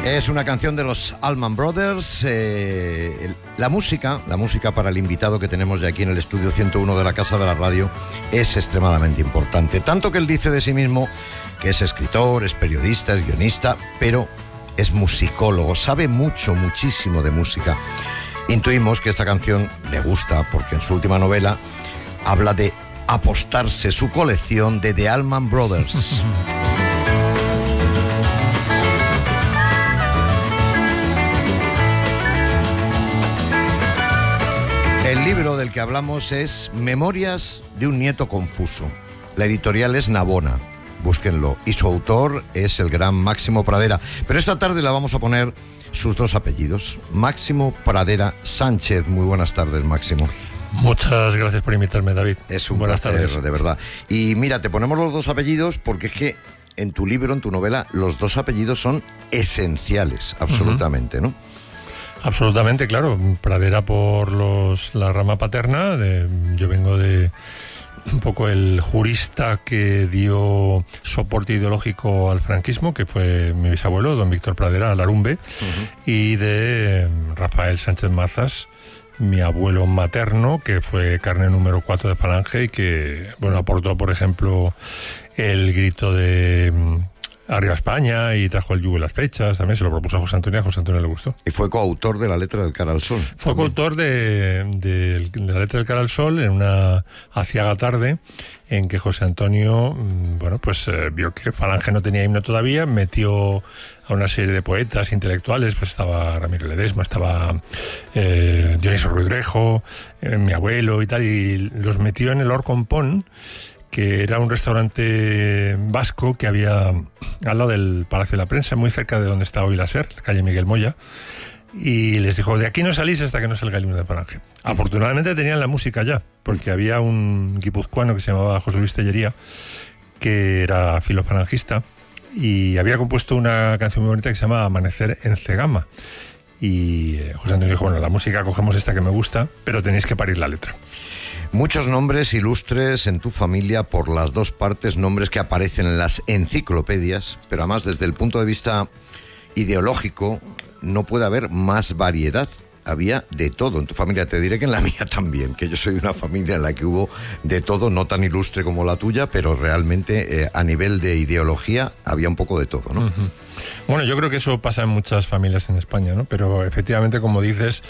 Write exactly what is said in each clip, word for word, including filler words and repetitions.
Es una canción de los Allman Brothers. Eh, el, la música, la música para el invitado que tenemos de aquí en el estudio ciento uno de la Casa de la Radio es extremadamente importante. Tanto que él dice de sí mismo que es escritor, es periodista, es guionista, pero es musicólogo, sabe mucho, muchísimo de música. Intuimos que esta canción le gusta porque en su última novela habla de apostarse su colección de The Allman Brothers. El libro del que hablamos es Memorias de un nieto confuso. La editorial es Navona, búsquenlo. Y su autor es el gran Máximo Pradera. Pero esta tarde le vamos a poner sus dos apellidos. Máximo Pradera Sánchez. Muy buenas tardes, Máximo. Muchas gracias por invitarme, David. Es un buenas placer, tardes. De verdad. Y mira, te ponemos los dos apellidos porque es que en tu libro, en tu novela, los dos apellidos son esenciales, absolutamente, uh-huh. ¿no? Absolutamente, claro. Pradera por los la rama paterna. De, yo vengo de un poco el jurista que dio soporte ideológico al franquismo, que fue mi bisabuelo, don Víctor Pradera Larumbe, uh-huh. y de Rafael Sánchez Mazas, mi abuelo materno, que fue carne número cuatro de Falange y que, bueno, aportó, por ejemplo, el grito de Arriba España y trajo el yugo y las flechas. También se lo propuso a José Antonio, a José Antonio le gustó. Y fue coautor de la letra del Cara al Sol. Fue también. coautor de, de, de la letra del Cara al Sol en una aciaga tarde en que José Antonio, bueno, pues eh, vio que Falange no tenía himno todavía, metió a una serie de poetas intelectuales, pues estaba Ramiro Ledesma, estaba eh, Dioniso Ruidrejo, eh, mi abuelo y tal, y los metió en el Orcompón, que era un restaurante vasco que había al lado del Palacio de la Prensa, muy cerca de donde está hoy la SER, la calle Miguel Moya, y les dijo, de aquí no salís hasta que no salga el himno de Falange. Afortunadamente tenían la música ya, porque había un guipuzcoano que se llamaba José Luis Tellería, que era filofalangista, y había compuesto una canción muy bonita que se llama Amanecer en Cegama. Y eh, José Antonio dijo, bueno, la música cogemos esta que me gusta, pero tenéis que parir la letra. Muchos nombres ilustres en tu familia por las dos partes, nombres que aparecen en las enciclopedias, pero además desde el punto de vista ideológico no puede haber más variedad. Había de todo en tu familia. Te diré que en la mía también, que yo soy de una familia en la que hubo de todo, no tan ilustre como la tuya, pero realmente eh, a nivel de ideología había un poco de todo, ¿no? Uh-huh. Bueno, yo creo que eso pasa en muchas familias en España, ¿no? Pero efectivamente, como dices,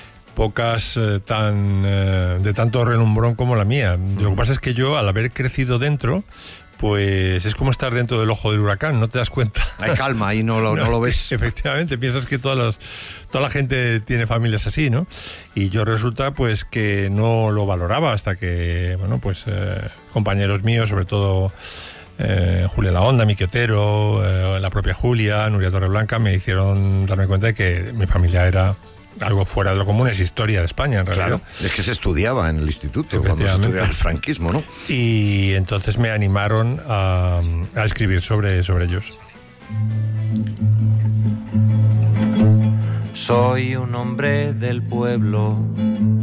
pocas eh, tan eh, de tanto relumbrón como la mía. Uh-huh. Lo que pasa es que yo, al haber crecido dentro, pues es como estar dentro del ojo del huracán, no te das cuenta. Hay calma, ahí no lo, no, no lo ves. Efectivamente, piensas que todas las, toda la gente tiene familias así, ¿no? Y yo resulta pues que no lo valoraba hasta que, bueno, pues eh, compañeros míos, sobre todo eh, Julia La Honda, Miki Otero, eh, la propia Julia, Nuria Torreblanca, me hicieron darme cuenta de que mi familia era algo fuera de lo común, es historia de España, en realidad. Claro, es que se estudiaba en el instituto cuando se estudiaba el franquismo, ¿no? Y entonces me animaron a, a escribir sobre, sobre ellos. Soy un hombre del pueblo